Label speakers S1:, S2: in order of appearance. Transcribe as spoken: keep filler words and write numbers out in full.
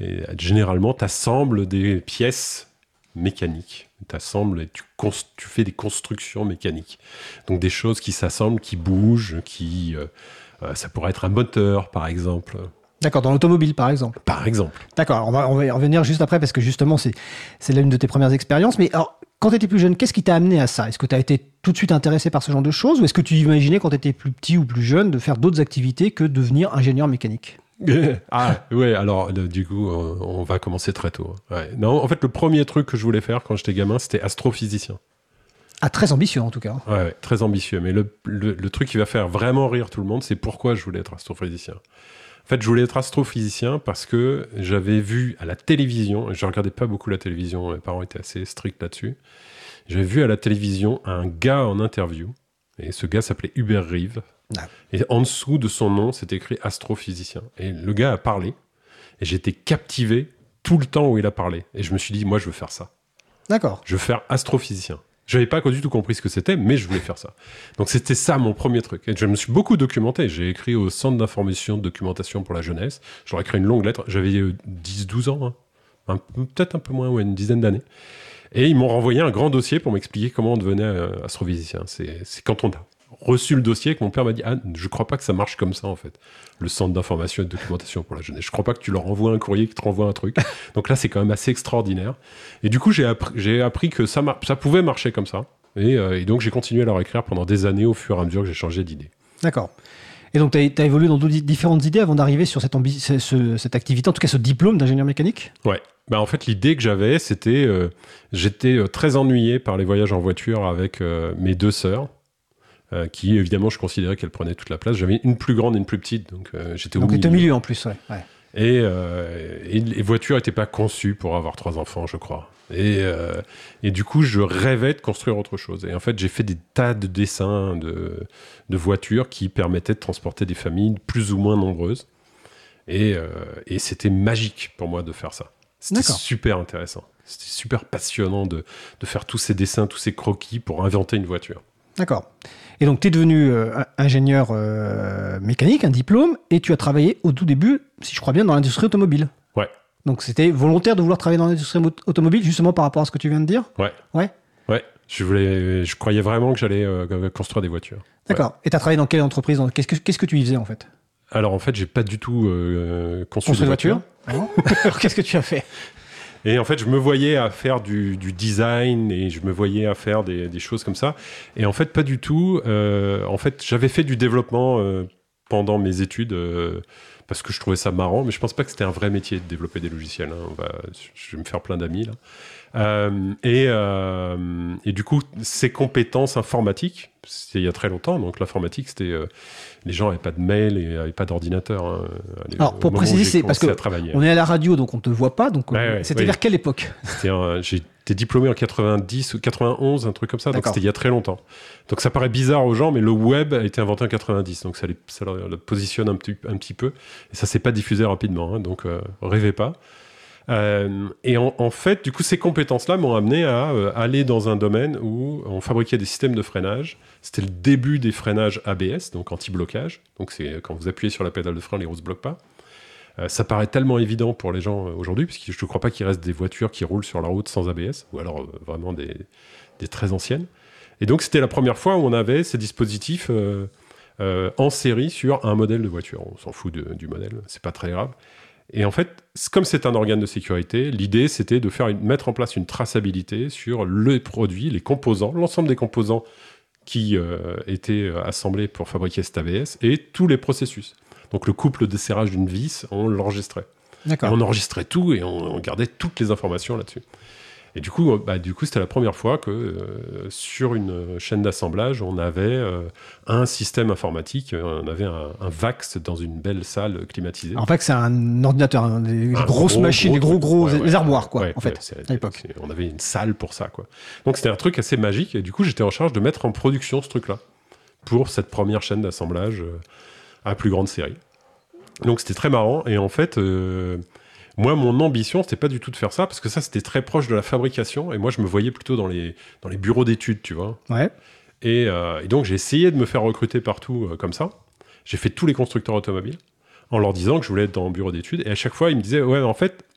S1: Et généralement, tu assembles des pièces mécaniques. Tu assembles et tu, cons- tu fais des constructions mécaniques. Donc des choses qui s'assemblent, qui bougent, qui... euh, euh, ça pourrait être un moteur, par exemple.
S2: D'accord, dans l'automobile, par exemple.
S1: Par exemple.
S2: D'accord, alors on va, on va y revenir juste après, parce que justement, c'est, c'est l'une de tes premières expériences. Mais alors, quand tu étais plus jeune, qu'est-ce qui t'a amené à ça? Est-ce que tu as été tout de suite intéressé par ce genre de choses, ou est-ce que tu imaginais, quand tu étais plus petit ou plus jeune, de faire d'autres activités que devenir ingénieur mécanique?
S1: Ah, ouais, alors, le- du coup, on, on va commencer très tôt. Ouais. Non, en fait, le premier truc que je voulais faire quand j'étais gamin, c'était astrophysicien.
S2: Ah, très ambitieux, en tout cas.
S1: Ouais, ouais, très ambitieux. Mais le, le, le truc qui va faire vraiment rire tout le monde, c'est pourquoi je voulais être astrophysicien. En fait, je voulais être astrophysicien parce que j'avais vu à la télévision, et je regardais pas beaucoup la télévision, mes parents étaient assez stricts là-dessus, j'avais vu à la télévision un gars en interview, et ce gars s'appelait Hubert Reeve,
S2: Ah.
S1: et en dessous de son nom, c'était écrit astrophysicien. Et le gars a parlé, et j'étais captivé tout le temps où il a parlé. Et je me suis dit, moi, je veux faire ça.
S2: D'accord.
S1: Je veux faire astrophysicien. Je n'avais pas du tout compris ce que c'était, mais je voulais faire ça. Donc c'était ça mon premier truc. Et je me suis beaucoup documenté. J'ai écrit au Centre d'information de documentation pour la jeunesse. Je leur ai écrit une longue lettre. J'avais euh, dix douze ans, hein. Un peu- peut-être un peu moins, ouais, une dizaine d'années. Et ils m'ont renvoyé un grand dossier pour m'expliquer comment on devenait euh, astrophysicien. C'est, c'est quand on a reçu le dossier que mon père m'a dit « Ah, je crois pas que ça marche comme ça, en fait. Le Centre d'information et de documentation pour la jeunesse. Je crois pas que tu leur envoies un courrier qui te renvoie un truc. » Donc là, c'est quand même assez extraordinaire. Et du coup, j'ai appris, j'ai appris que ça, mar- ça pouvait marcher comme ça. Et, euh, et donc, j'ai continué à leur écrire pendant des années au fur et à mesure que j'ai changé d'idée.
S2: D'accord. Et donc, tu as évolué dans d'autres- différentes idées avant d'arriver sur cette, ambi- ce- ce- cette activité, en tout cas ce diplôme d'ingénieur mécanique?
S1: Ouais. Bah, en fait, l'idée que j'avais, c'était... Euh, j'étais euh, très ennuyé par les voyages en voiture avec euh, mes deux sœurs. Euh, qui, évidemment, je considérais qu'elles prenaient toute la place. J'avais une plus grande et une plus petite, donc euh, j'étais au
S2: Donc, tu
S1: milieu.
S2: es au milieu en plus, ouais. ouais.
S1: Et, euh, et les voitures n'étaient pas conçues pour avoir trois enfants, je crois. Et, euh, et du coup, je rêvais de construire autre chose. Et en fait, j'ai fait des tas de dessins de, de voitures qui permettaient de transporter des familles plus ou moins nombreuses. Et, euh, et c'était magique pour moi de faire ça. C'était
S2: D'accord.
S1: super intéressant. C'était super passionnant de, de faire tous ces dessins, tous ces croquis pour inventer une voiture.
S2: D'accord. Et donc, tu es devenu euh, ingénieur euh, mécanique, un diplôme, et tu as travaillé au tout début, si je crois bien, dans l'industrie automobile.
S1: Ouais.
S2: Donc, c'était volontaire de vouloir travailler dans l'industrie mo- automobile, justement par rapport à ce que tu viens de dire?
S1: Ouais.
S2: Ouais.
S1: Ouais. Je, voulais, je croyais vraiment que j'allais euh, construire des voitures.
S2: D'accord.
S1: Ouais.
S2: Et tu as travaillé dans quelle entreprise? Dans- Qu'est-ce que, qu'est-ce que tu y faisais, en fait?
S1: Alors, en fait, j'ai pas du tout euh, conçu
S2: Construire
S1: de
S2: des
S1: voiture.
S2: voitures? Alors, qu'est-ce que tu as fait?
S1: Et en fait, je me voyais à faire du, du design et je me voyais à faire des, des choses comme ça. Et en fait, pas du tout. Euh, en fait, j'avais fait du développement euh, pendant mes études euh, parce que je trouvais ça marrant, mais je pense pas que c'était un vrai métier de développer des logiciels. Hein. On va, je vais me faire plein d'amis là. Euh, et, euh, et du coup, ces compétences informatiques, c'était il y a très longtemps, donc l'informatique, c'était euh, les gens n'avaient pas de mail et n'avaient pas d'ordinateur. Hein,
S2: Alors, pour préciser, c'est parce que on est à la radio, donc on ne te voit pas. Donc,
S1: ouais, ouais,
S2: c'était
S1: oui.
S2: vers quelle époque?
S1: C'était un, j'ai été diplômé en quatre-vingt-dix ou quatre-vingt-onze, un truc comme ça, donc
S2: D'accord.
S1: c'était il y a très longtemps. Donc ça paraît bizarre aux gens, mais le web a été inventé en quatre-vingt-dix, donc ça, les, ça le, le positionne un petit, un petit peu, et ça s'est pas diffusé rapidement, hein, donc euh, rêvez pas. Euh, et en, en fait, du coup, ces compétences-là m'ont amené à euh, aller dans un domaine où on fabriquait des systèmes de freinage. C'était le début des freinages A B S, donc anti-blocage. Donc c'est quand vous appuyez sur la pédale de frein, les roues se bloquent pas. Euh, ça paraît tellement évident pour les gens euh, aujourd'hui, puisque je ne crois pas qu'il reste des voitures qui roulent sur la route sans A B S, ou alors euh, vraiment des, des très anciennes. Et donc c'était la première fois où on avait ces dispositifs euh, euh, en série sur un modèle de voiture. On s'en fout de, du modèle, c'est pas très grave. Et en fait, comme c'est un organe de sécurité, l'idée, c'était de faire une, mettre en place une traçabilité sur les produits, les composants, l'ensemble des composants qui euh, étaient assemblés pour fabriquer cet A B S et tous les processus. Donc le couple de serrage d'une vis, on l'enregistrait.
S2: D'accord.
S1: Et on enregistrait tout et on, on gardait toutes les informations là-dessus. Et du coup, bah, du coup, c'était la première fois que euh, sur une chaîne d'assemblage, on avait euh, un système informatique, on avait un, un VAX dans une belle salle climatisée.
S2: En fait, c'est un ordinateur, hein, des
S1: Un
S2: grosses
S1: gros,
S2: machines,
S1: gros
S2: des gros, gros,
S1: truc. Ouais,
S2: les
S1: ouais,
S2: armoires, quoi,
S1: ouais,
S2: en fait,
S1: ouais, c'est-
S2: à l'époque.
S1: c'est- on avait une salle pour ça, quoi. Donc c'était un truc assez magique, et du coup, j'étais en charge de mettre en production ce truc-là pour cette première chaîne d'assemblage euh, à plus grande série. Donc c'était très marrant, et en fait, euh, moi, mon ambition, c'était pas du tout de faire ça, parce que ça, c'était très proche de la fabrication, et moi, je me voyais plutôt dans les, dans les bureaux d'études, tu vois.
S2: Ouais.
S1: Et, euh, et donc, j'ai essayé de me faire recruter partout euh, comme ça. J'ai fait tous les constructeurs automobiles, en leur disant que je voulais être dans le bureau d'études, et à chaque fois, ils me disaient, ouais, en fait,